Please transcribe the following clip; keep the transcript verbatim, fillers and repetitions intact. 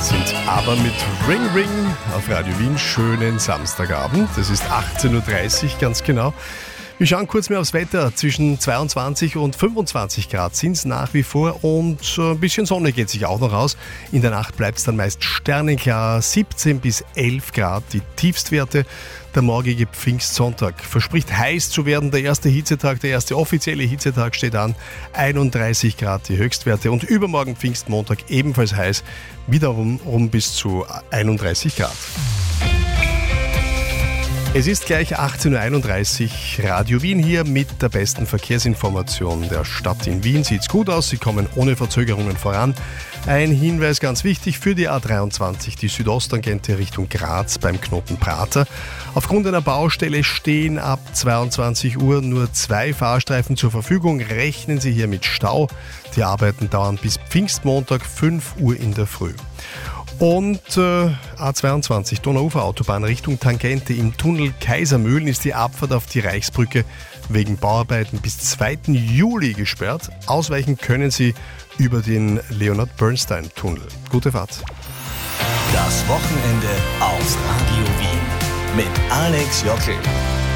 sind aber mit Ring Ring auf Radio Wien. Schönen Samstagabend. Es ist achtzehn Uhr dreißig, ganz genau. Wir schauen kurz mehr aufs Wetter. Zwischen zweiundzwanzig und fünfundzwanzig Grad sind es nach wie vor und ein bisschen Sonne geht sich auch noch aus. In der Nacht bleibt es dann meist sternenklar, siebzehn bis elf Grad die Tiefstwerte. Der morgige Pfingstsonntag verspricht heiß zu werden. Der erste Hitzetag, der erste offizielle Hitzetag steht an. einunddreißig Grad die Höchstwerte und übermorgen Pfingstmontag ebenfalls heiß. Wiederum um bis zu einunddreißig Grad. Es ist gleich achtzehn Uhr einunddreißig, Radio Wien hier mit der besten Verkehrsinformation der Stadt in Wien. Sieht's gut aus, Sie kommen ohne Verzögerungen voran. Ein Hinweis ganz wichtig für die A dreiundzwanzig, die Südosttangente Richtung Graz beim Knoten Prater. Aufgrund einer Baustelle stehen ab zweiundzwanzig Uhr nur zwei Fahrstreifen zur Verfügung. Rechnen Sie hier mit Stau. Die Arbeiten dauern bis Pfingstmontag fünf Uhr in der Früh. Und äh, A zweiundzwanzig, Donauuferautobahn Richtung Tangente im Tunnel Kaisermühlen ist die Abfahrt auf die Reichsbrücke wegen Bauarbeiten bis zweiten Juli gesperrt. Ausweichen können Sie über den Leonard-Bernstein-Tunnel. Gute Fahrt. Das Wochenende auf Radio Wien mit Alex Jockel.